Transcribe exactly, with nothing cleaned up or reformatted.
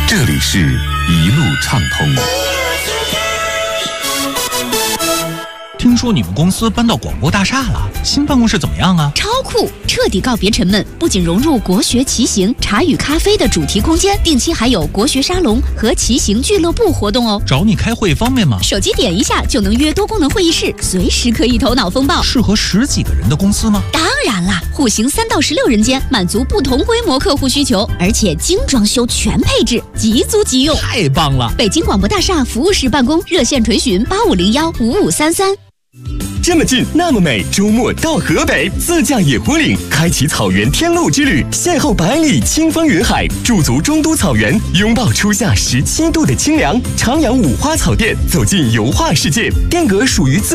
这里是一路畅通。 听说你们公司搬到广播大厦了，新办公室怎么样啊？ 超酷，彻底告别沉闷，不仅融入国学骑行、茶与咖啡的主题空间，定期还有国学沙龙和骑行俱乐部活动哦。 找你开会方便吗？ 手机点一下就能约多功能会议室，随时可以头脑风暴。 适合十几个人的公司吗？ 当然啦，户型三到十六人间，满足不同规模客户需求，而且精装修全配置，即租即用， 太棒了！ 北京广播大厦服务室办公，热线垂询八五零幺五五三三。 这么近那么美，周末到河北自驾野狐岭，开启草原天路之旅，邂逅百里清风云海，驻足中都草原，拥抱初夏十七度的清凉，徜徉五花草甸，走进油画世界，定格属于自